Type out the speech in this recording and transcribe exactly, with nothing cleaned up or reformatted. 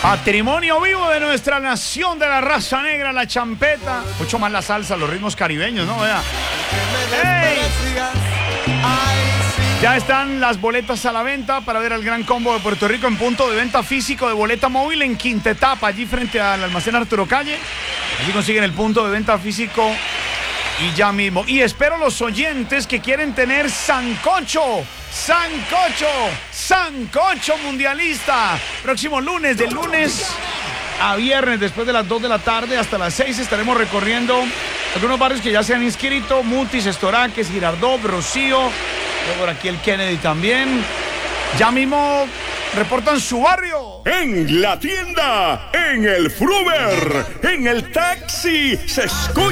Patrimonio vivo de nuestra nación, de la raza negra, la champeta. Mucho más la salsa, los ritmos caribeños, ¿no? Vea. ¡Ey! Ya están las boletas a la venta para ver al Gran Combo de Puerto Rico en punto de venta físico de boleta móvil en quinta etapa, allí frente al almacén Arturo Calle. Allí consiguen el punto de venta físico y ya mismo. Y espero los oyentes que quieren tener sancocho. Sancocho, sancocho mundialista. Próximo lunes, de lunes a viernes, después de las dos de la tarde hasta las seis, estaremos recorriendo algunos barrios que ya se han inscrito: Mutis, Estoraques, Girardot, Rocío, luego por aquí el Kennedy también. Ya mismo reportan su barrio. En la tienda, en el Fruver, en el taxi, se escucha